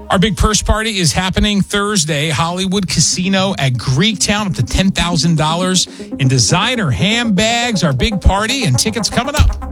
Our big purse party is happening Thursday, Hollywood Casino at Greektown, up to $10,000 in designer handbags. Our big party and tickets coming up.